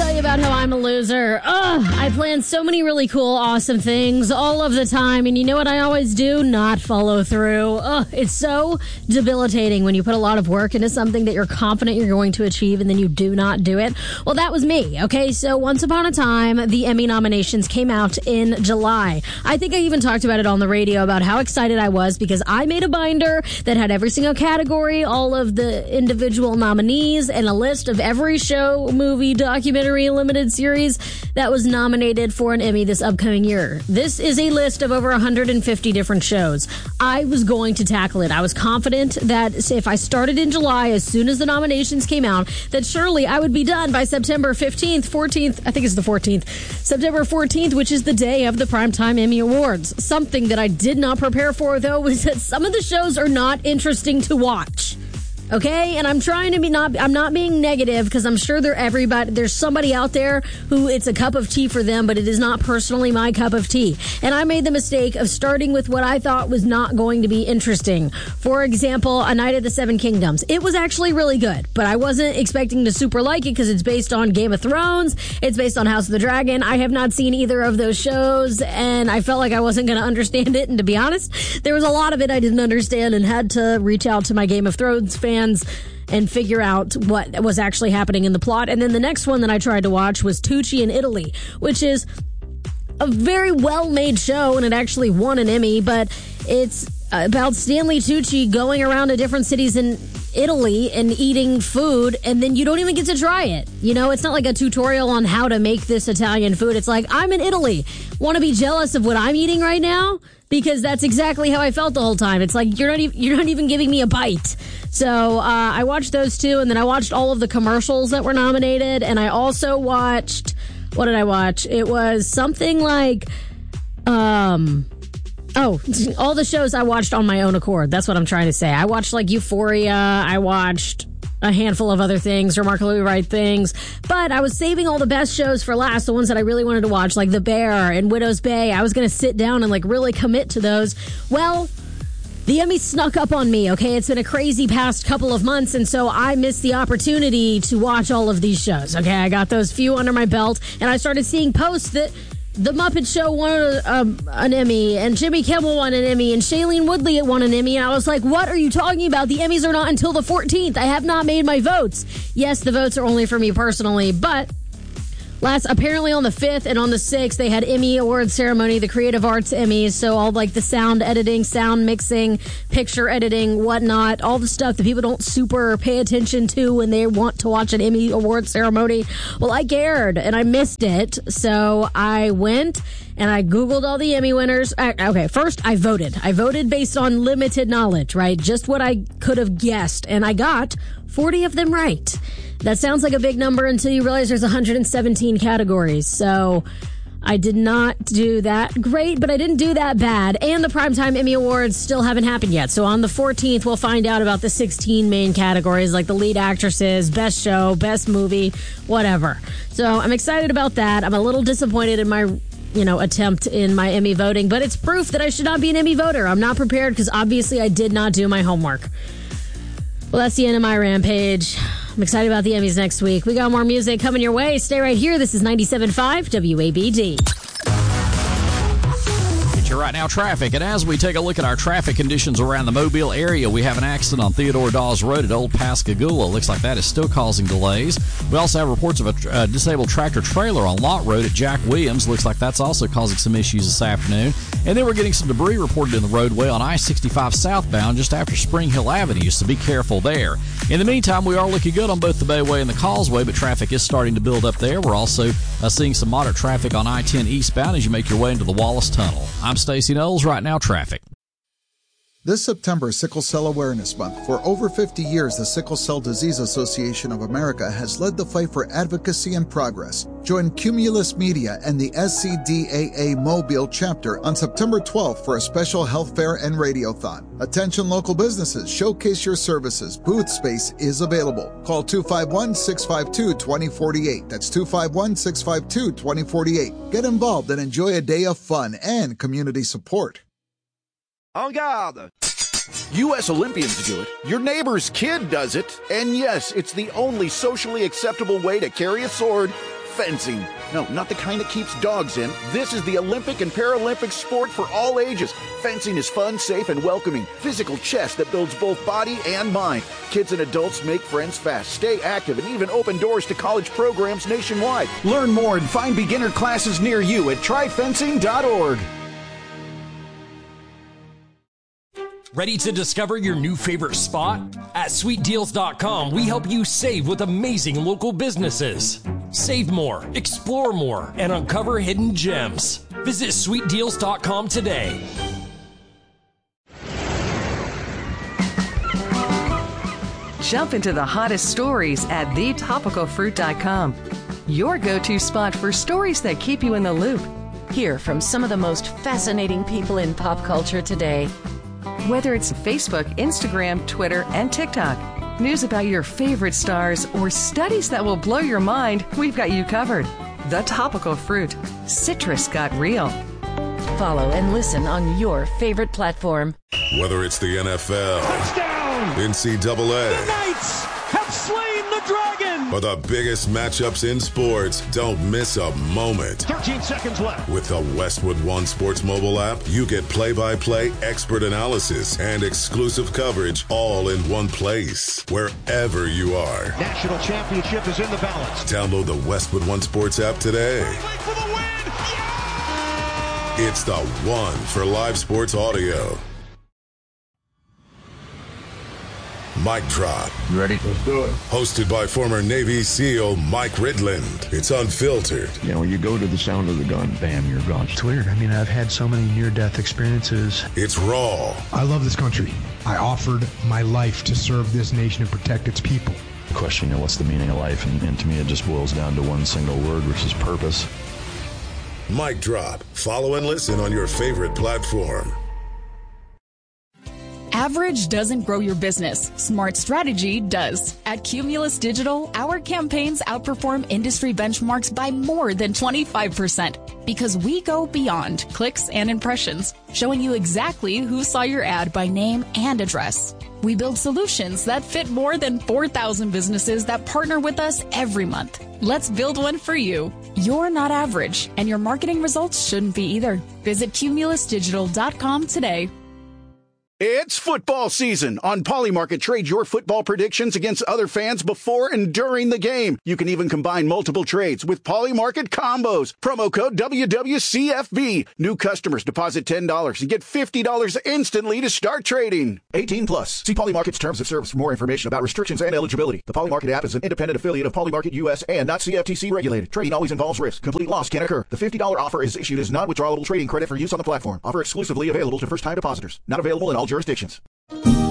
tell you about how I'm a loser. I plan so many really cool, awesome things all of the time, and you know what I always do? Not follow through. It's so debilitating when you put a lot of work into something that you're confident you're going to achieve and then you do not do it. Well, that was me, okay? So once upon a time, the Emmy nominations came out in July. I think I even talked about it on the radio about how excited I was because I made a binder that had every single category, all of the individual nominees, and a list of every show, movie, documentary, limited series that was nominated for an Emmy this upcoming year. This is a list of over 150 different shows. I was going to tackle it. I was confident that if I started in July, as soon as the nominations came out, that surely I would be done by September 15th, 14th, I think it's the 14th, September 14th, which is the day of the Primetime Emmy Awards. Something that I did not prepare for, though, was that some of the shows are not interesting to watch. Okay, and I'm trying to I'm not being negative because I'm sure there's somebody out there who it's a cup of tea for them, but it is not personally my cup of tea. And I made the mistake of starting with what I thought was not going to be interesting. For example, A Night of the Seven Kingdoms. It was actually really good, but I wasn't expecting to super like it because it's based on Game of Thrones. It's based on House of the Dragon. I have not seen either of those shows, and I felt like I wasn't going to understand it. And to be honest, there was a lot of it I didn't understand and had to reach out to my Game of Thrones fans and figure out what was actually happening in the plot. And then the next one that I tried to watch was Tucci in Italy, which is a very well-made show, and it actually won an Emmy, but it's about Stanley Tucci going around to different cities in Italy and eating food, and then you don't even get to try it. You know, it's not like a tutorial on how to make this Italian food. It's like, I'm in Italy. Want to be jealous of what I'm eating right now? Because that's exactly how I felt the whole time. It's like, you're not even giving me a bite. So I watched those two, and then I watched all of the commercials that were nominated, and I also watched, what did I watch? It was something like, all the shows I watched on my own accord. That's what I'm trying to say. I watched like Euphoria. I watched a handful of other things, Remarkably Right Things, but I was saving all the best shows for last, the ones that I really wanted to watch, like The Bear and Widow's Bay. I was going to sit down and like really commit to those. Well, the Emmy snuck up on me, okay? It's been a crazy past couple of months, and so I missed the opportunity to watch all of these shows, okay? I got those few under my belt, and I started seeing posts that The Muppet Show won an Emmy, and Jimmy Kimmel won an Emmy, and Shailene Woodley won an Emmy, and I was like, what are you talking about? The Emmys are not until the 14th. I have not made my votes. Yes, the votes are only for me personally, but apparently on the 5th and on the 6th, they had Emmy Awards ceremony, the Creative Arts Emmys, so all like the sound editing, sound mixing, picture editing, whatnot, all the stuff that people don't super pay attention to when they want to watch an Emmy Awards ceremony. Well, I cared, and I missed it, so I went and I Googled all the Emmy winners. Okay, first I voted. I voted based on limited knowledge, right? Just what I could have guessed, and I got 40 of them right. That sounds like a big number until you realize there's 117 categories. So I did not do that great, but I didn't do that bad. And the Primetime Emmy Awards still haven't happened yet. So on the 14th, we'll find out about the 16 main categories, like the lead actresses, best show, best movie, whatever. So I'm excited about that. I'm a little disappointed in my attempt in my Emmy voting, but it's proof that I should not be an Emmy voter. I'm not prepared because obviously I did not do my homework. Well, that's the end of my rampage. I'm excited about the Emmys next week. We got more music coming your way. Stay right here. This is 97.5 WABD. Right now, traffic. And as we take a look at our traffic conditions around the Mobile area, we have an accident on Theodore Dawes Road at Old Pascagoula. Looks like that is still causing delays. We also have reports of a disabled tractor trailer on Lott Road at Jack Williams. Looks like that's also causing some issues this afternoon. And then we're getting some debris reported in the roadway on I-65 southbound just after Spring Hill Avenue, so be careful there. In the meantime, we are looking good on both the Bayway and the Causeway, but traffic is starting to build up there. We're also seeing some moderate traffic on I-10 eastbound as you make your way into the Wallace Tunnel. I'm Stacey Knowles. Right now, traffic. This September is Sickle Cell Awareness Month. For over 50 years, the Sickle Cell Disease Association of America has led the fight for advocacy and progress. Join Cumulus Media and the SCDAA Mobile chapter on September 12th for a special health fair and radiothon. Attention local businesses, showcase your services. Booth space is available. Call 251-652-2048. That's 251-652-2048. Get involved and enjoy a day of fun and community support. En garde! U.S. Olympians do it, your neighbor's kid does it, and yes, it's the only socially acceptable way to carry a sword Fencing. No, not the kind that keeps dogs in. This is the Olympic and Paralympic sport for all ages. Fencing is fun, safe, and welcoming. Physical chess that builds both body and mind. Kids and adults make friends fast, stay active, and even open doors to college programs nationwide. Learn more and find beginner classes near you at tryfencing.org. Ready to discover your new favorite spot? At SweetDeals.com, we help you save with amazing local businesses. Save more, explore more, and uncover hidden gems. Visit SweetDeals.com today. Jump into the hottest stories at TheTopicalFruit.com. Your go-to spot for stories that keep you in the loop. Hear from some of the most fascinating people in pop culture today. Whether it's Facebook, Instagram, Twitter, and TikTok, news about your favorite stars, or studies that will blow your mind, we've got you covered. The Topical Fruit. Citrus got real. Follow and listen on your favorite platform. Whether it's the NFL, touchdown, NCAA, the Knights have slain the dragon, or the biggest matchups in sports, don't miss a moment. 13 seconds left. With the Westwood One Sports mobile app, you get play-by-play expert analysis and exclusive coverage all in one place, wherever you are. National championship is in the balance. Download the Westwood One Sports app today. For the win! Yeah! It's the one for live sports audio. Mic Drop. You ready? Let's do it. Hosted by former Navy SEAL Mike Ridland. It's unfiltered. You know, you go to the sound of the gun, bam, you're gone. It's weird. I mean, I've had so many near-death experiences. It's raw. I love this country. I offered my life to serve this nation and protect its people. The question, you know, what's the meaning of life? And to me, it just boils down to one single word, which is purpose. Mic Drop. Follow and listen on your favorite platform. Average doesn't grow your business. Smart strategy does. At Cumulus Digital, our campaigns outperform industry benchmarks by more than 25% because we go beyond clicks and impressions, showing you exactly who saw your ad by name and address. We build solutions that fit more than 4,000 businesses that partner with us every month. Let's build one for you. You're not average, and your marketing results shouldn't be either. Visit cumulusdigital.com today. It's football season. On Polymarket, trade your football predictions against other fans before and during the game. You can even combine multiple trades with Polymarket combos. Promo code WWCFB. New customers deposit $10 and get $50 instantly to start trading. 18 plus. See Polymarket's terms of service for more information about restrictions and eligibility. The Polymarket app is an independent affiliate of Polymarket US and not CFTC regulated. Trading always involves risk. Complete loss can occur. The $50 offer is issued as non-withdrawable trading credit for use on the platform. Offer exclusively available to first-time depositors. Not available in all jurisdictions.